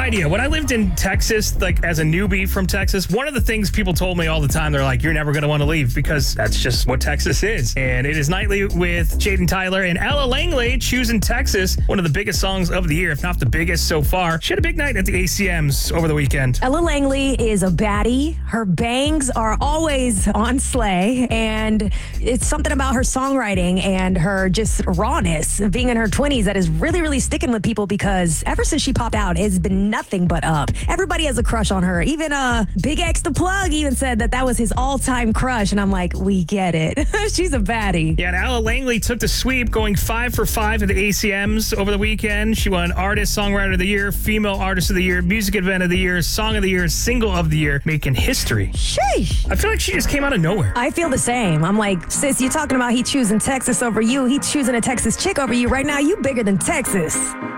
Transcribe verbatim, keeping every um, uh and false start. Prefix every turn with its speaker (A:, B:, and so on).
A: idea. When I lived in Texas, like as a newbie from Texas, one of the things people told me all the time, they're like, you're never going to want to leave because that's just what Texas is. And it is Nightly with Jaden Tyler and Ella Langley, Choosing Texas, one of the biggest songs of the year, if not the biggest so far. She had a big night at the A C Ms over the weekend.
B: Ella Langley is a baddie. Her bangs are always on slay, and it's something about her songwriting and her just rawness of being in her twenties that is really, really sticking with people because ever since she popped out, it's been nothing but up. Everybody has a crush on her. Even uh, Big X The Plug even said that that was his all-time crush, and I'm like, we get it. She's a baddie.
A: Yeah, and Ella Langley took the sweep, going five for five at the A C Ms over the weekend. She won Artist, Songwriter of the Year, Female Artist of the Year, Music Event of the Year, Song of the Year, Single of the Year, making history.
B: Sheesh.
A: I feel like she just came out of nowhere.
B: I feel the same. I'm like, sis, you're talking about he choosing Texas over you. He choosing a Texas chick over you. Right now, you bigger than Texas.